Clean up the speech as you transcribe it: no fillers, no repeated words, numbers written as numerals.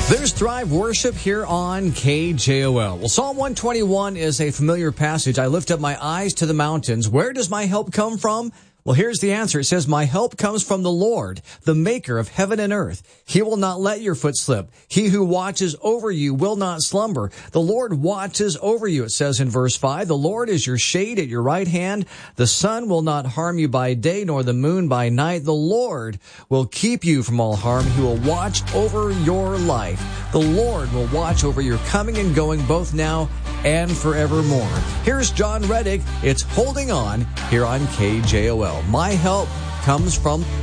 There's Thrive Worship here on KJOL. Well, Psalm 121 is a familiar passage. I lift up my eyes to the mountains. Where does my help come from? Well, here's the answer. It says, my help comes from the Lord, the maker of heaven and earth. He will not let your foot slip. He who watches over you will not slumber. The Lord watches over you, it says in verse 5. The Lord is your shade at your right hand. The sun will not harm you by day, nor the moon by night. The Lord will keep you from all harm. He will watch over your life. The Lord will watch over your coming and going, both now and forevermore. Here's John Reddick. It's Holding On here on KJOL. My help comes from